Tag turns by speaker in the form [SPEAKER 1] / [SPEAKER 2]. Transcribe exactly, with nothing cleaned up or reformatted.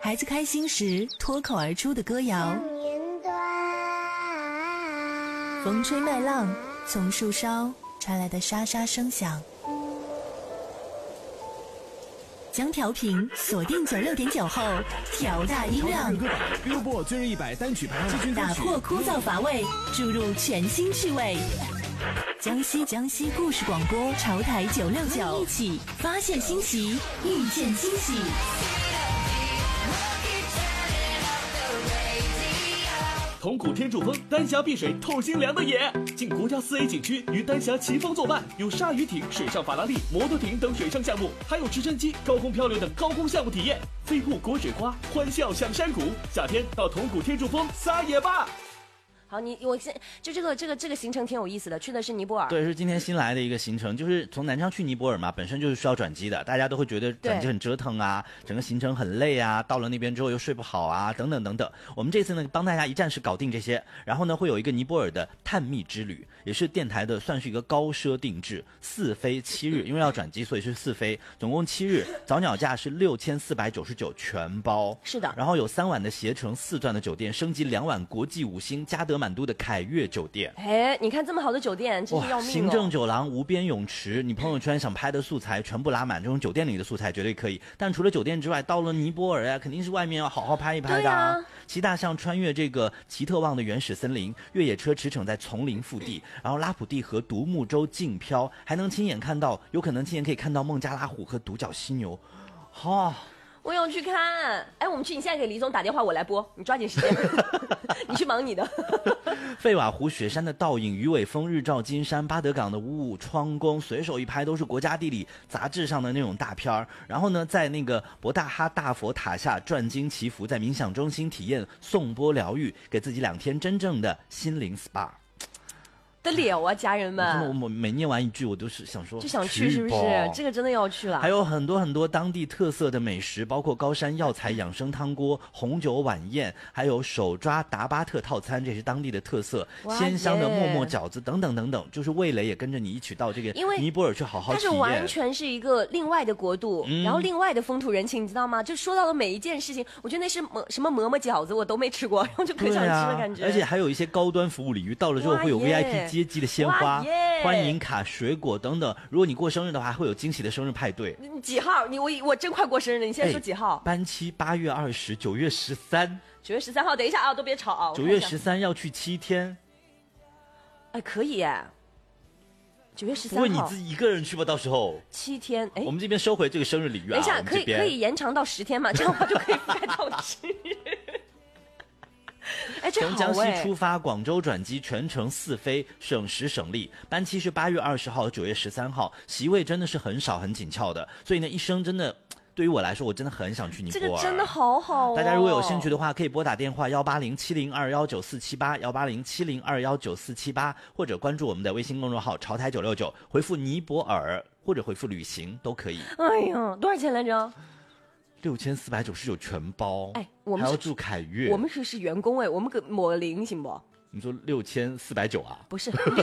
[SPEAKER 1] 孩子开心时脱口而出的歌谣，风吹麦浪，从树梢传来的沙沙声响。将调频锁定九六点九后，调大音量，
[SPEAKER 2] Billboard 最热一百单曲排行季军歌曲，
[SPEAKER 1] 打破枯燥乏味，注入全新趣味。江西江西故事广播潮台九六九，一起发现新奇，遇见惊喜。
[SPEAKER 3] 铜鼓天柱峰，丹霞碧水透心凉的野。进国家四 A 景区，与丹霞齐风作伴，有鲨鱼艇、水上法拉利、摩托艇等水上项目，还有直升机、高空漂流等高空项目体验。飞瀑裹水花，欢笑享山谷。夏天到铜鼓天柱峰撒野吧！
[SPEAKER 4] 好，你我先就这个这个这个行程挺有意思的，去的是尼泊尔。
[SPEAKER 5] 对，是今天新来的一个行程，就是从南昌去尼泊尔嘛，本身就是需要转机的，大家都会觉得转机很折腾啊，整个行程很累啊，到了那边之后又睡不好啊，等等等等。我们这次呢，帮大家一站式搞定这些，然后呢，会有一个尼泊尔的探秘之旅，也是电台的算是一个高奢定制，四飞七日，因为要转机，所以是四飞，总共七日，早鸟价是六千四百九十九全包。
[SPEAKER 4] 是的，
[SPEAKER 5] 然后有三晚的携程四钻的酒店，升级两晚国际五星加德满都的凯悦酒店。
[SPEAKER 4] 哎，你看这么好的酒店，真是要命哦！
[SPEAKER 5] 行政酒廊、无边泳池，你朋友圈想拍的素材全部拉满，这种酒店里的素材绝对可以。但除了酒店之外，到了尼泊尔呀、啊，肯定是外面要好好拍一拍的、啊。骑大象穿越这个奇特旺的原始森林，越野车驰骋在丛林腹地，然后拉普蒂河独木舟竞漂，还能亲眼看到，有可能亲眼可以看到孟加拉虎和独角犀牛。哈、哦。
[SPEAKER 4] 我有去看，哎，我们去，你现在给李总打电话，我来播，你抓紧时间，你去忙你的。
[SPEAKER 5] 费瓦湖雪山的倒影，鱼尾峰日照金山，巴德港的五五窗宫，随手一拍都是国家地理杂志上的那种大片儿。然后呢，在那个博大哈大佛塔下转经祈福，在冥想中心体验颂钵疗愈，给自己两天真正的心灵 S P A。
[SPEAKER 4] 得了啊，家人们！
[SPEAKER 5] 真的，我每念完一句，我都是想说，
[SPEAKER 4] 就想去，是不是？这个真的要去了。
[SPEAKER 5] 还有很多很多当地特色的美食，包括高山药材养生汤锅、红酒晚宴，还有手抓达巴特套餐，这是当地的特色。鲜香的沫沫饺子等等等等，就是味蕾也跟着你一起到这个尼泊尔去好好体验。
[SPEAKER 4] 它是完全是一个另外的国度，嗯、然后另外的风土人情，你知道吗？就说到了每一件事情，我觉得那是什么馍馍饺子我都没吃过，然后就可想吃的感觉、
[SPEAKER 5] 啊。而且还有一些高端服务礼遇，到了之后会有 V I P 接机的鲜花。欢迎卡、水果等等，如果你过生日的话，会有惊喜的生日派对。
[SPEAKER 4] 几号？你我我真快过生日了，你现在说几号？
[SPEAKER 5] 班期八月二十，九月十三。
[SPEAKER 4] 九月十三号，等一下啊，都别吵啊！
[SPEAKER 5] 九月十三要去七天。
[SPEAKER 4] 哎，可以耶。九月十三号。
[SPEAKER 5] 不会你自己一个人去吧？到时候
[SPEAKER 4] 七天，哎，
[SPEAKER 5] 我们这边收回这个生日礼遇啊。
[SPEAKER 4] 等一下，可以可以延长到十天嘛？这样的话就可以覆盖到生日。哎，
[SPEAKER 5] 从江西出发，广州转机，全程四飞，省时省力。班期是八月二十号和九月十三号，席位真的是很少很紧俏的，所以呢，一生真的对于我来说，我真的很想去尼泊尔。
[SPEAKER 4] 这个真的好好哦！
[SPEAKER 5] 大家如果有兴趣的话，可以拨打电话幺八零七零二幺九四七八幺八零七零二幺九四七八，或者关注我们的微信公众号潮台九六九，回复尼泊尔或者回复旅行都可以。
[SPEAKER 4] 哎呀，多少钱来着？
[SPEAKER 5] 六千四百九十九全包，
[SPEAKER 4] 哎，我们
[SPEAKER 5] 还要住凯悦，
[SPEAKER 4] 我们是是员工哎，我们给抹零行不？
[SPEAKER 5] 你说六千四百九啊？
[SPEAKER 4] 不是。